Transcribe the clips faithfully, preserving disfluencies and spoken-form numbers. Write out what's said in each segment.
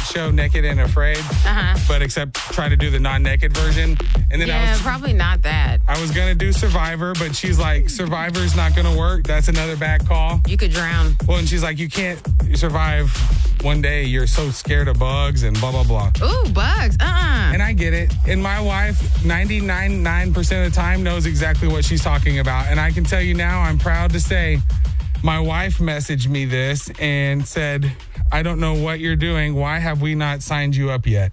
show Naked and Afraid, Uh-huh. but except try to do the non-naked version. And then I Yeah, was probably not that. I was gonna do Survivor, but she's like, Survivor's not gonna work. That's another bad call. You could drown. Well, and she's like, you can't survive one day. You're so scared of bugs and blah blah blah. Ooh, bugs. Uh-uh. And I get it. And my wife, ninety-nine point nine percent of the time, knows exactly what she's talking about. And I can tell you now, I'm proud to say, my wife messaged me this and said, I don't know what you're doing. Why have we not signed you up yet?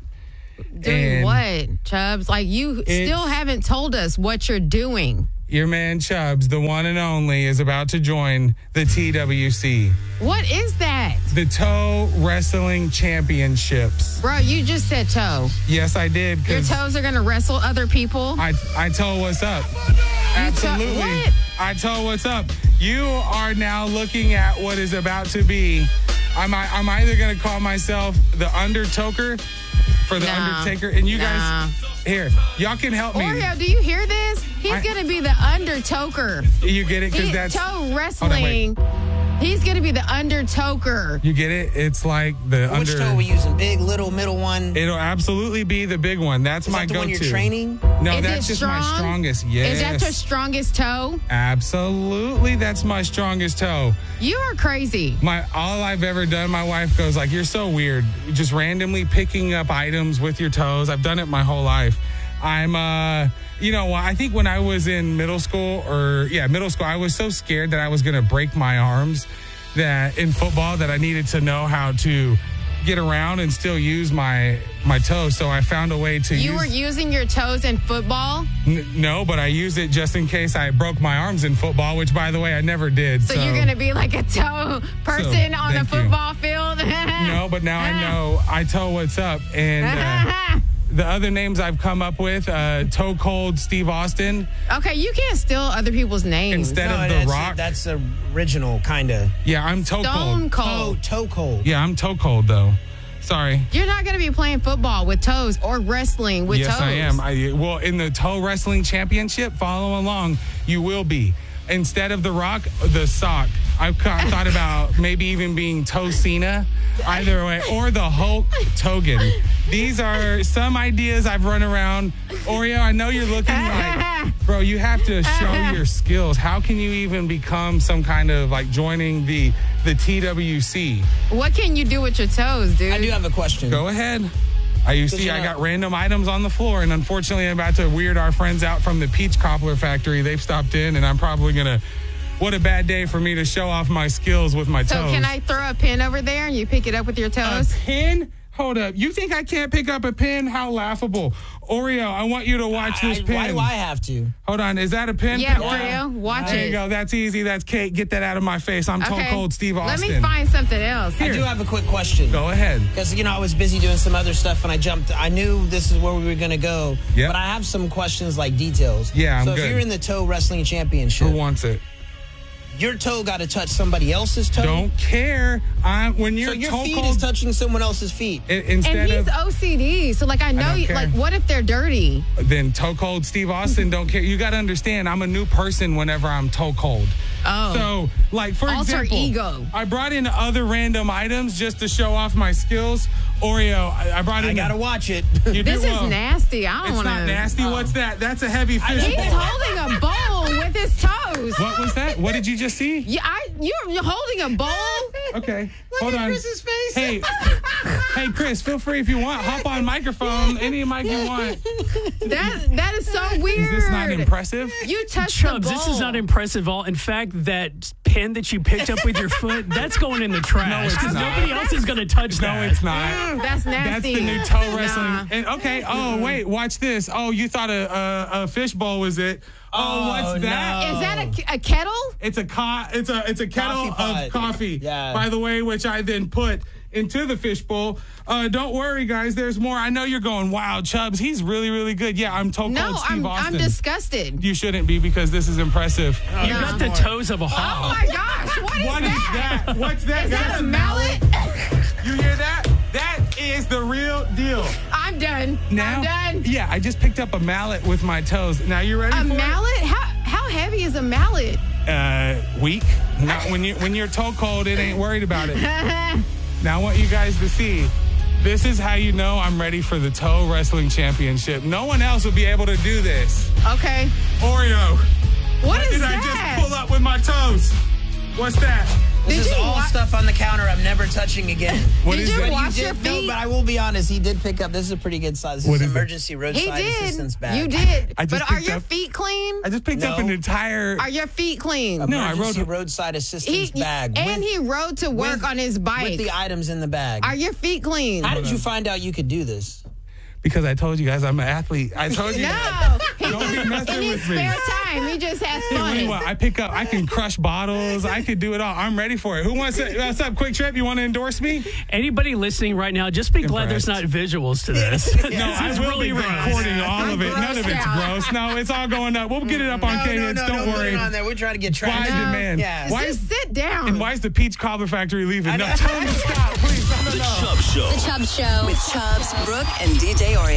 Doing And what, Chubbs? Like, you still haven't told us what you're doing. Your man Chubbs, the one and only, is about to join the T W C. What is that? The Toe Wrestling Championships. Bro, you just said toe. Yes, I did. Your 'cause toes are going to wrestle other people? I, I told what's up. You to- Absolutely. what? I told what's up. You are now looking at what is about to be. I'm, I'm either going to call myself the Undertoker for the Nah. Undertaker. And you Nah. guys, here, y'all can help me. Oreo, do you hear this? He's I- going to be the Undertoker. You get it? Because He, that's. toe Hold on, wait. wrestling. He's going to be the Undertoker. You get it? It's like the Which under. toe are we using? Big, little, middle one? It'll absolutely be the big one. That's Is my that the go-to. one you're training? No, Is that's it just strong? my strongest. Yes. Is that your strongest toe? Absolutely, that's my strongest toe. You are crazy. My all I've ever done, my wife goes like, "You're so weird, just randomly picking up items with your toes." I've done it my whole life. I'm, uh, you know, I think when I was in middle school, or yeah, middle school, I was so scared that I was gonna break my arms that in football that I needed to know how to get around and still use my my toes. So I found a way to You use. were using your toes in football? N- no, but I used it just in case I broke my arms in football, which, by the way, I never did. So, So, you're going to be like a toe person on the thank you. football field? No, but now I know. I tell what's up. And uh, the other names I've come up with, uh, Toe Cold Steve Austin. Okay, you can't steal other people's names. Instead of The that's, Rock. That's original, kind of. Yeah, I'm Toe Stone Cold. Cold. Toe, toe cold. Yeah, I'm Toe Cold, though. Sorry. You're not going to be playing football with toes or wrestling with yes, toes. I am. I, well, in the Toe Wrestling Championship, follow along, you will be. Instead of The Rock, the sock. I've ca- thought about maybe even being Toe Cena, either way, or the Hulk Togan. These are some ideas I've run around. Oreo, I know you're looking like, bro, you have to show your skills. How can you even become some kind of like joining the the T W C? What can you do with your toes, dude? I do have a question. Go ahead. I you see, you I know- got random items on the floor, and unfortunately, I'm about to weird our friends out from the Peach Cobbler Factory. They've stopped in, and I'm probably gonna. What a bad day for me to show off my skills with my So toes. can I throw a pin over there and you pick it up with your A toes? pin? Hold up. You think I can't pick up a pin? How laughable. Oreo, I want you to watch this I- pin. Why do I have to? Hold on. Is that a pin? Yeah, picture? Oreo, watch There it. you go. That's easy. That's Kate. Get that out of my face. I'm Toe Cold Steve Let Austin. me find something else. I do have a quick question. Go ahead. Because, you know, I was busy doing some other stuff and I jumped. I knew this is where we were going to go. Yep. But I have some questions like details. Yeah, I'm So good. if you're in the toe wrestling championship, Who wants it? your toe got to touch somebody else's toe? Don't care. I'm when you're So your Toe feet Cold. is touching someone else's feet. i- instead And he's of O C D, so like I know, don't you, care. like what if they're dirty? then Toe Cold Steve Austin don't care. You got to understand, I'm a new person whenever I'm Toe Cold. Oh. So, like, for Alter example, ego. I brought in other random items just to show off my skills. Oreo, I, I brought in. I got to the, watch it. you This do is well. nasty. I don't It's want not nasty. What's that? That's a heavy fish. He's ball. holding a bowl with his toes. What was that? What did you just see? Yeah, I, you're, you're holding a bowl? Okay, Look hold at on. Chris's face. Hey, hey, Chris, feel free if you want. Hop on microphone, any mic you want. That That is so weird. Is this not impressive? You touched Chubbs, the bowl. this is not impressive at all. In fact, that pin that you picked up with your foot, that's going in the trash. No, it's 'cause not. Nobody else is going to touch No, that. it's not. Mm, that's That's nasty. the new toe wrestling. Nah. And okay. Oh wait, watch this. Oh, you thought a a, a fishbowl was it? Oh, Oh, what's that? no. Is that a, a kettle? It's a co- It's a it's a kettle Coffee pot. of coffee. Yeah. By the way, which I then put into the fishbowl. Uh, don't worry, guys. There's more. I know you're going, wow, Chubbs. He's really really good. Yeah, I'm Toe No, Cold Steve I'm, Austin. I'm disgusted. You shouldn't be because this is impressive. You No. got the toes of a Oh hog. my gosh, what is What is that? that? What's that? Is that guys? a mallet? You hear that? That is the real deal. I'm done. Now, I'm done. Yeah, I just picked up a mallet with my toes. Now you ready A for mallet? How how heavy is a mallet? it? Uh, weak. Not when you when you're toe cold, it ain't worried about it. Now I want you guys to see. This is how you know I'm ready for the Toe Wrestling Championship. No one else will be able to do this. Okay. Oreo. What, what is did that? I just pull up with my toes? What's that? This Did is you all wa- stuff on the counter I'm never touching again. What Did is you that? wash You your did, no, feet? but I will be honest. He did pick up. This is a pretty good size. This What is is an it? emergency He roadside assistance did. bag. You did. I just but are picked your up- feet clean? I just picked up No. an entire... Are your feet clean? No, I Emergency rode- roadside assistance He, bag. and with, he rode to work with- on his bike. with the items in the bag. Are your feet clean? How did you find out you could do this? Because I told you guys I'm an athlete. I told you. No. He Don't be just, messing in his with me. spare time, he just has Tell you fun. what, I pick up, I can crush bottles. I could do it all. I'm ready for it. Who wants to, what's up, Quick Trip? You want to endorse me? Anybody listening right now, just be glad there's not visuals to this. No, I This is will really be gross. recording all I'm of it. None of it's grossed out. gross. No, it's all going up. We'll get it up on No, K-Hits. no, no, Don't don't put worry. it on there. We're trying to get Why traction. demand? Yeah. Why Just is, sit down. and why is the Peach Cobbler Factory leaving? No, know. tell them to stop, please. No, no, The no. Chubb Show. The Chubb Show with Chubbs, Brooke, and D J Oreo.